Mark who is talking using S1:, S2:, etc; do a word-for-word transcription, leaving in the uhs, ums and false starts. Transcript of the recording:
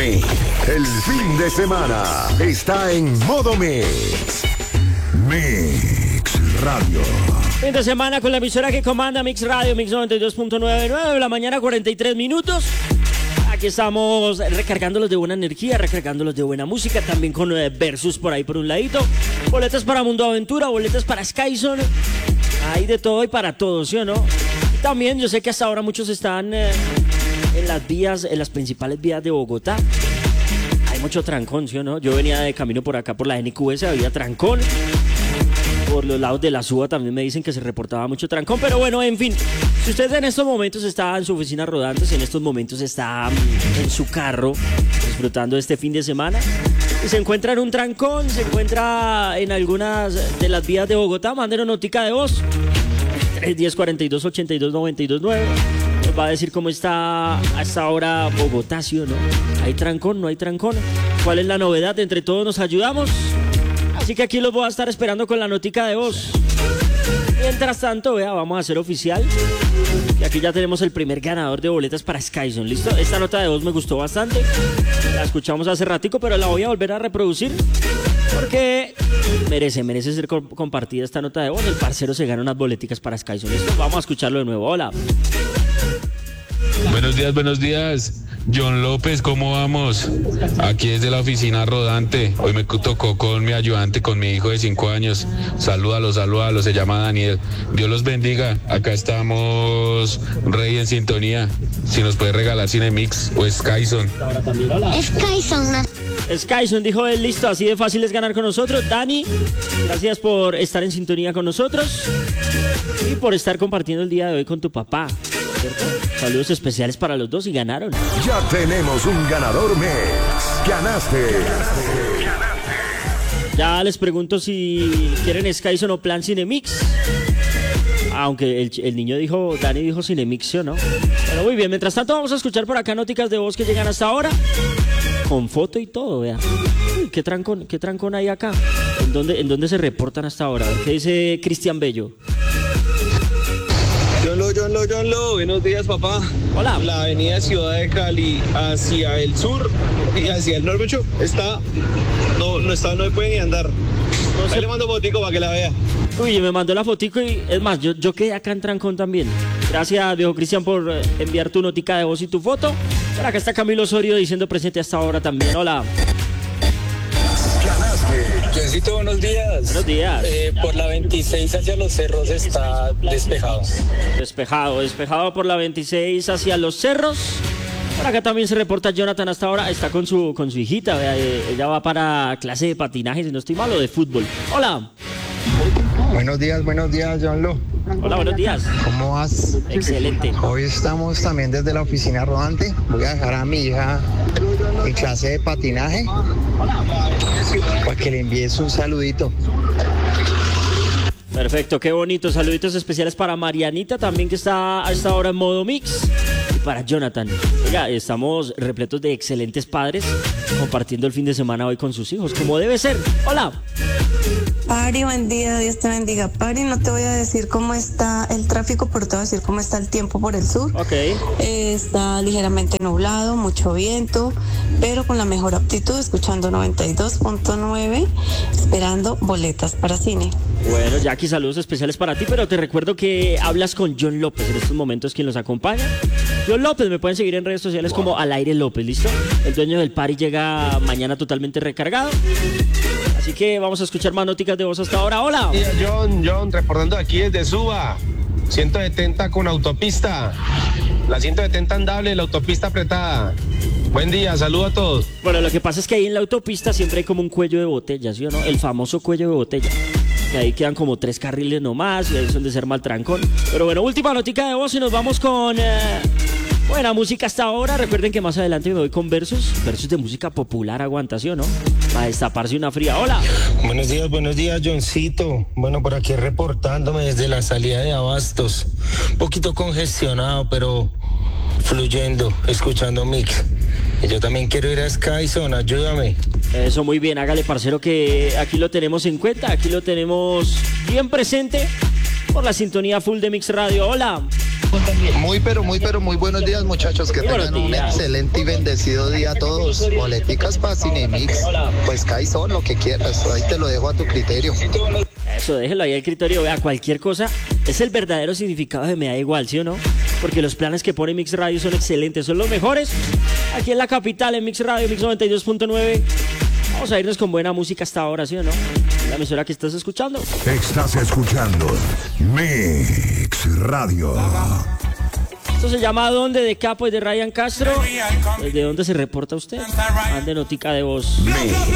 S1: Mix. El fin de semana está en modo Mix. Mix Radio.
S2: Fin de semana con la emisora que comanda Mix Radio, Mix noventa y dos punto nueve, nueve de la mañana, cuarenta y tres minutos. Aquí estamos recargándolos de buena energía, recargándolos de buena música, también con eh, Versus por ahí por un ladito. Boletas para Mundo Aventura, boletas para Skyzone. Hay de todo y para todos, ¿sí o no? Y también yo sé que hasta ahora muchos están eh, en las vías, en las principales vías de Bogotá. Hay mucho trancón, ¿sí o no? Yo venía de camino por acá por la N Q S, había trancón. Por los lados de la Suba también me dicen que se reportaba mucho trancón, pero bueno, en fin. Si usted en estos momentos está en su oficina rodando, si en estos momentos está en su carro disfrutando de este fin de semana y se encuentra en un trancón, se encuentra en algunas de las vías de Bogotá, mándenos notica de voz. tres diez, cuarenta y dos, ochenta y dos, noventa y dos, nueve. Nos va a decir cómo está a esta hora Bogotá, ¿sí o no? ¿Hay trancón? ¿No hay trancón? ¿Cuál es la novedad? Entre todos nos ayudamos. Así que aquí los voy a estar esperando con la notica de voz. Mientras tanto, vea, vamos a hacer oficial que aquí ya tenemos el primer ganador de boletas para Skyzone, ¿listo? Esta nota de voz me gustó bastante. La escuchamos hace ratico, pero la voy a volver a reproducir porque merece, merece ser co- compartida esta nota de voz. El parcero se gana unas boleticas para Skyzone, ¿listo? Vamos a escucharlo de nuevo. Hola.
S3: Buenos días, buenos días. John López, ¿cómo vamos? Aquí desde la oficina rodante. Hoy me tocó con mi ayudante, con mi hijo de cinco años. Salúdalo, salúdalo, se llama Daniel. Dios los bendiga. Acá estamos, Rey, en sintonía. Si nos puede regalar Cinemix o Skyzone.
S4: Skyzone.
S2: Skyzone, dijo él, listo, así de fácil es ganar con nosotros. Dani, gracias por estar en sintonía con nosotros y por estar compartiendo el día de hoy con tu papá, ¿cierto? Saludos especiales para los dos y ganaron.
S1: Ya tenemos un ganador Mix. Ganaste.
S2: Ya les pregunto si quieren Skyzone o plan Cinemix. Aunque el, el niño dijo, Dani dijo Cinemix, ¿sí o no? Pero muy bien, mientras tanto vamos a escuchar por acá noticas de voz que llegan hasta ahora. Con foto y todo, vea. Uy, ¿qué trancón, qué trancón hay acá? ¿En dónde, en dónde se reportan hasta ahora? ¿Qué dice Cristian Bello?
S5: Johnlo, Johnlo, Johnlo, buenos días, papá.
S2: Hola.
S5: La avenida Ciudad de Cali hacia el sur y hacia el norte está, no, no está, no puede ni andar.
S2: No sé.
S5: Ahí le mando fotico para que la vea.
S2: Uy, me mandó la fotico y es más, yo, yo quedé acá en trancón también. Gracias, viejo Cristian, por eh, enviar tu notica de voz y tu foto. Por acá está Camilo Osorio diciendo presente hasta ahora también. Hola.
S6: Johncito, buenos días.
S2: Buenos días.
S6: Eh, por la veintiséis hacia los cerros está despejado.
S2: Despejado, despejado por la veintiséis hacia los cerros. Por acá también se reporta Jonathan hasta ahora. Está con su, con su hijita. Vea, eh, ella va para clase de patinaje, si no estoy mal, o de fútbol. Hola.
S7: Buenos días, buenos días, Johnlo.
S2: Hola, buenos días.
S7: ¿Cómo vas?
S2: Excelente.
S7: Hoy estamos también desde la oficina rodante. Voy a dejar a mi hija en clase de patinaje para que le envíes un saludito.
S2: Perfecto, qué bonito. Saluditos especiales para Marianita también, que está a esta hora en modo mix. Y para Jonathan. Oiga, estamos repletos de excelentes padres compartiendo el fin de semana hoy con sus hijos, como debe ser. Hola.
S8: Pari, buen día, Dios te bendiga. Pari, no te voy a decir cómo está el tráfico, pero te voy a decir cómo está el tiempo por el sur.
S2: Ok.
S8: Eh, está ligeramente nublado, mucho viento, pero con la mejor aptitud, escuchando noventa y dos punto nueve, esperando boletas para cine.
S2: Bueno, Jackie, saludos especiales para ti, pero te recuerdo que hablas con John López en estos momentos, quien los acompaña. John López, me pueden seguir en redes sociales como Al Aire López, ¿listo? El dueño del party llega mañana totalmente recargado. Así que vamos a escuchar más noticas de voz hasta ahora. Hola.
S5: Buenos días, John, John, reportando aquí desde Suba. ciento setenta con autopista. La ciento setenta andable, la autopista apretada. Buen día, saludo a todos.
S2: Bueno, lo que pasa es que ahí en la autopista siempre hay como un cuello de botella, ¿sí o no? El famoso cuello de botella. Que ahí quedan como tres carriles nomás y ahí son de ser mal trancón. Pero bueno, última notica de voz y nos vamos con eh, buena música hasta ahora. Recuerden que más adelante me voy con versos, versos de música popular, aguanta, ¿sí o no? Para destaparse una fría. Hola.
S9: Buenos días, buenos días, Johncito. Bueno, por aquí reportándome desde la salida de Abastos. Un poquito congestionado, pero fluyendo, escuchando Mix. Y yo también quiero ir a Skyzone, ayúdame.
S2: Eso, muy bien, hágale, parcero, que aquí lo tenemos en cuenta, aquí lo tenemos bien presente por la sintonía full de Mix Radio. Hola.
S7: Muy, pero muy, pero muy buenos días, muchachos. Que
S2: Muy buenos
S7: tengan un
S2: días.
S7: excelente y bendecido día a todos. Boleticas para Cinemix. Pues cae son lo que quieras. Ahí te lo dejo a tu criterio.
S2: Eso, déjelo ahí al criterio. Vea, cualquier cosa es el verdadero significado de me da igual, ¿sí o no? Porque los planes que pone Mix Radio son excelentes, son los mejores. Aquí en la capital, en Mix Radio, Mix noventa y dos punto nueve. Vamos a irnos con buena música hasta ahora, ¿sí o no? La emisora que estás escuchando.
S1: Estás escuchando Mix Radio.
S2: Esto se llama ¿Dónde? De Capo y de Ryan Castro. ¿Desde dónde se reporta usted? Mande notica de voz.
S1: Mix.